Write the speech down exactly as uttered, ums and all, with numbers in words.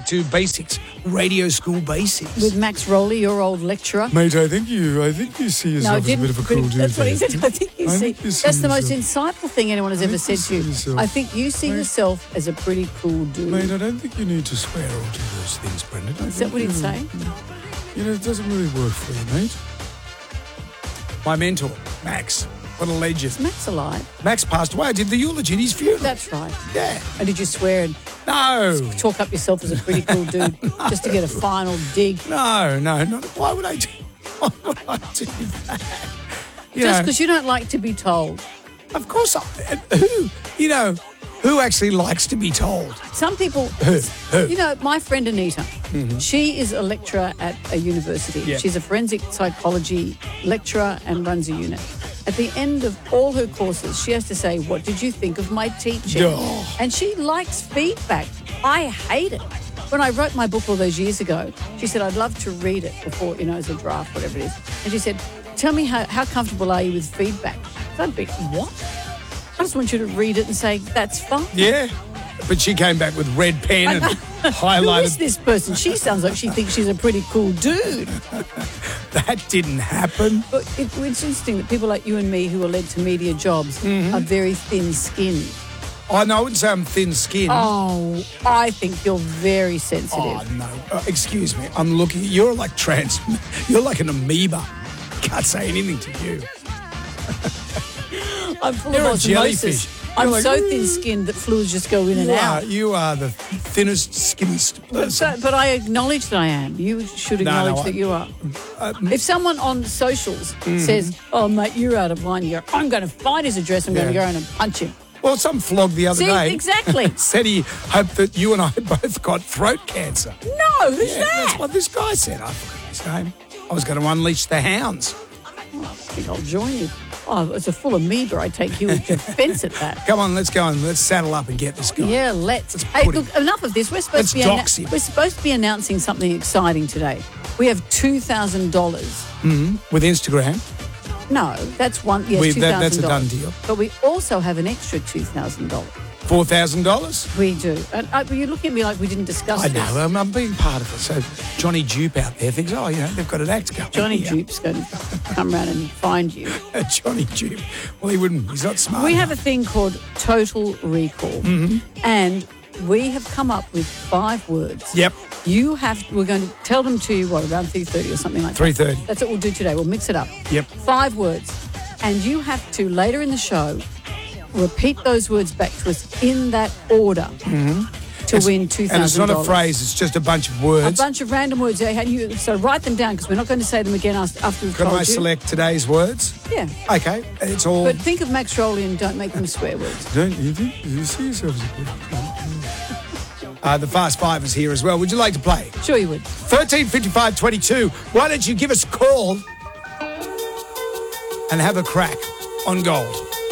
to basics, radio school basics. With Max Rowley, your old lecturer. Mate, I think you I think you see yourself no, as a bit of a cool dude. That's what he there. said. I think you I see. think you see That's the most yourself. insightful thing anyone has I ever think said you to you. see yourself. I think you see Mate. yourself as a pretty cool dude. Mate, I don't think you need to swear or do those things, Brendan. I Is that think what he'd you- say? You know, it doesn't really work for you, mate. My mentor, Max. What a legend. Is Max alive? Max passed away. I did the eulogy at his funeral. That's right. Yeah. And did you swear and No. talk up yourself as a pretty cool dude just to get a final dig? No, no, not. Why would I do, why would I do that? You Just know, because you don't like to be told. Of course, I, who, you know, who actually likes to be told? Some people, Who? Who? you know, my friend Anita, she is a lecturer at a university. Yeah. She's a forensic psychology lecturer and runs a unit. At the end of all her courses, she has to say, what did you think of my teaching? Oh. And she likes feedback. I hate it. When I wrote my book all those years ago, she said, I'd love to read it before, you know, as a draft, whatever it is. And she said, tell me how, how comfortable are you with feedback? So I'd be, what? I just want you to read it and say, that's fine. Yeah. But she came back with red pen and Who highlighted. is this person? She sounds like she thinks she's a pretty cool dude. That didn't happen. But it, it's interesting that people like you and me who are led to media jobs are very thin-skinned. Oh, no, I wouldn't say I'm thin-skinned. Oh, I think you're very sensitive. Oh, no. Uh, excuse me. I'm looking. You're like trans. You're like an amoeba. Can't say anything to you. I'm full You're a of osmosis. jellyfish. I'm You're like, so "Mm." thin-skinned that fluids just go in and You are, out. you are the thinnest, skinniest But, person. so, but I acknowledge that I am. You should No, no, acknowledge I- that you are. Uh, If someone on socials Mm-hmm. says, oh, mate, you're out of line, you go, I'm going to find his address, I'm going to Yeah. go in and punch him. well, some flog the other See, day exactly. said he hoped that you and I both got throat cancer. No, who's Yeah, that? That's what this guy said. I forgot his name. I was going to unleash the hounds. I think I'll join you. Oh, it's a full amoeba. I take huge offence at that. Come on, let's go and let's saddle up and get this guy. Yeah, let's. Let's Hey, put look, him- enough of this. We're supposed Let's to be dox him. we're supposed to be announcing something exciting today. We have two thousand dollars. With Instagram. No, that's one. Yes, We- two that- thousand that's a dollars. done deal. But we also have an extra two thousand dollars. four thousand dollars. We do. And uh, you're looking at me like we didn't discuss I this. know, I'm, I'm being part of it. So Johnny Dupe out there thinks, oh, you know, they've got an act going. Johnny here. Dupe's going to come round and find you. Johnny Dupe. Well, he wouldn't. He's not smart We have a enough. thing called Total Recall. Mm-hmm. And we have come up with five words. Yep. You have, we're going to tell them to you, what, around three thirty or something like that? three thirty. That's what we'll do today. We'll mix it up. Yep. Five words. And you have to, later in the show, repeat those words back to us in that order to win two thousand dollars. And it's not a phrase, it's just a bunch of A words. bunch of random words. Yeah, and you, so write them down because we're not going to say them again after after we've Can told I you. select today's words? Yeah. Okay, it's all... But think of Max Rowley and don't make them swear words. Don't you think you see yourself as a good... Uh, the Fast Five is here as well. Would you like to play? Sure you would. thirteen fifty-five twenty-two. Why don't you give us a call and have a crack on gold?